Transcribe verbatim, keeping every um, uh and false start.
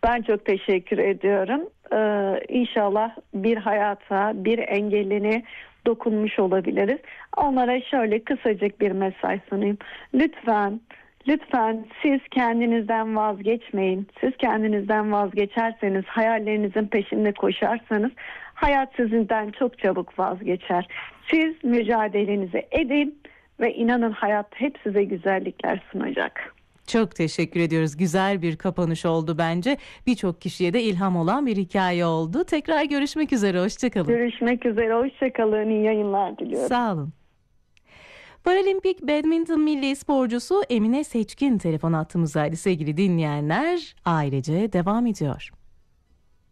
Ben çok teşekkür ediyorum. Ee, İnşallah bir hayata, bir engelline dokunmuş olabiliriz. Onlara şöyle kısacık bir mesaj sunayım. Lütfen, lütfen siz kendinizden vazgeçmeyin. Siz kendinizden vazgeçerseniz, hayallerinizin peşinde koşarsanız hayat sizden çok çabuk vazgeçer. Siz mücadelenizi edin ve inanın hayat hep size güzellikler sunacak. Çok teşekkür ediyoruz. Güzel bir kapanış oldu bence. Birçok kişiye de ilham olan bir hikaye oldu. Tekrar görüşmek üzere. Hoşçakalın. Görüşmek üzere. Hoşçakalın. İyi yayınlar diliyorum. Sağ olun. Paralimpik badminton milli sporcusu Emine Seçkin telefon hattımızdaydı sevgili dinleyenler. Ailece devam ediyor.